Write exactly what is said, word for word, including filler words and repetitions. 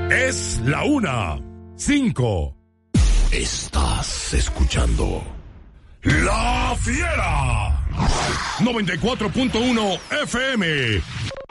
Es la una. Cinco. Estás escuchando La Fiera. noventa y cuatro punto uno F M.